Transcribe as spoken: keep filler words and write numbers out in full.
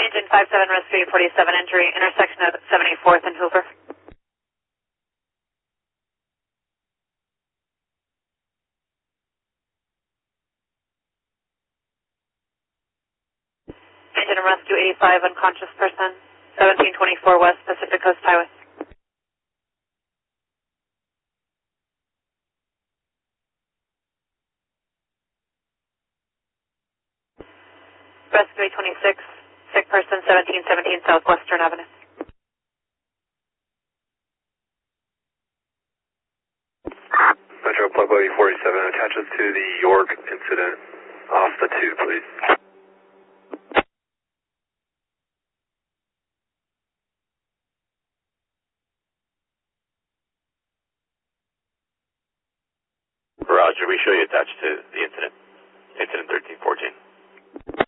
Engine five seven, rescue eight forty-seven, injury, intersection of seventy-fourth and Hoover. Engine and rescue eighty-five, unconscious person, seventeen twenty-four West Pacific Coast Highway. Rescue eight twenty-six, sick person, seventeen seventeen Southwestern Avenue. Metro Pueblo eight forty-seven attaches to the York incident off the two, please. Roger, we show you attached to the incident, incident thirteen fourteen.